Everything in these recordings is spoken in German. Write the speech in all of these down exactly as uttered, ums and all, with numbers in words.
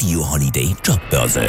Radio Holiday Jobbörse.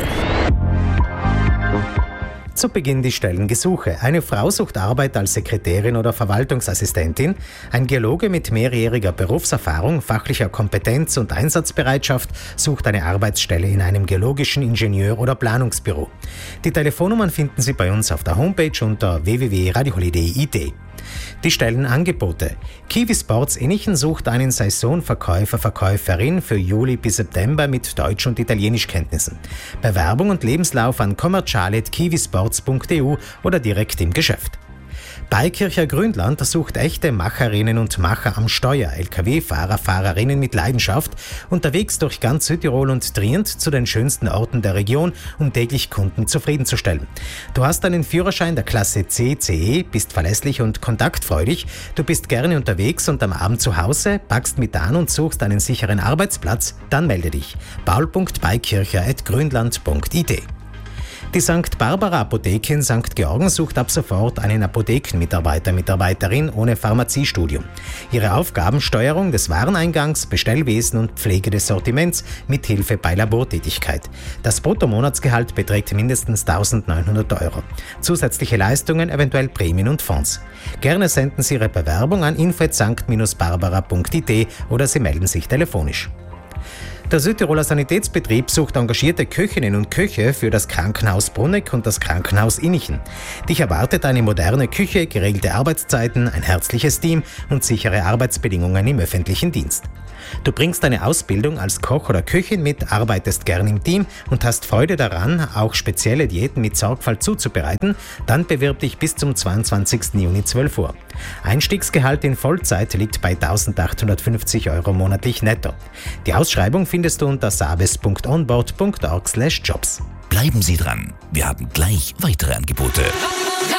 Zu Beginn die Stellengesuche. Eine Frau sucht Arbeit als Sekretärin oder Verwaltungsassistentin. Ein Geologe mit mehrjähriger Berufserfahrung, fachlicher Kompetenz und Einsatzbereitschaft sucht eine Arbeitsstelle in einem geologischen Ingenieur- oder Planungsbüro. Die Telefonnummern finden Sie bei uns auf der Homepage unter w w w punkt radio holiday punkt i d. Die Stellenangebote. Kiwi Sports Innichen sucht einen Saisonverkäufer, Verkäuferin für Juli bis September mit Deutsch- und Italienischkenntnissen. Bewerbung und Lebenslauf an commerciale punkt kiwisports punkt e u oder direkt im Geschäft. Beikircher Grünland sucht echte Macherinnen und Macher am Steuer, L K W-Fahrer, Fahrerinnen mit Leidenschaft, unterwegs durch ganz Südtirol und Trient zu den schönsten Orten der Region, um täglich Kunden zufriedenzustellen. Du hast einen Führerschein der Klasse C C E, bist verlässlich und kontaktfreudig, du bist gerne unterwegs und am Abend zu Hause, packst mit an und suchst einen sicheren Arbeitsplatz, dann melde dich. paul punkt beikircher at grünland punkt i d. Die Sankt Barbara Apotheke in Sankt Georgen sucht ab sofort einen Apothekenmitarbeiter, Mitarbeiterin ohne Pharmaziestudium. Ihre Aufgaben: Steuerung des Wareneingangs, Bestellwesen und Pflege des Sortiments mit Hilfe bei Labortätigkeit. Das Bruttomonatsgehalt beträgt mindestens eintausendneunhundert Euro. Zusätzliche Leistungen, eventuell Prämien und Fonds. Gerne senden Sie Ihre Bewerbung an info at sankt barbara punkt i d oder Sie melden sich telefonisch. Der Südtiroler Sanitätsbetrieb sucht engagierte Köchinnen und Köche für das Krankenhaus Bruneck und das Krankenhaus Innichen. Dich erwartet eine moderne Küche, geregelte Arbeitszeiten, ein herzliches Team und sichere Arbeitsbedingungen im öffentlichen Dienst. Du bringst deine Ausbildung als Koch oder Köchin mit, arbeitest gern im Team und hast Freude daran, auch spezielle Diäten mit Sorgfalt zuzubereiten, dann bewirb dich bis zum zweiundzwanzigsten Juni zwölf Uhr. Einstiegsgehalt in Vollzeit liegt bei eintausendachthundertfünfzig Euro monatlich netto. Die Ausschreibung findest du unter sabes punkt onboard punkt org slash jobs. Bleiben Sie dran, wir haben gleich weitere Angebote.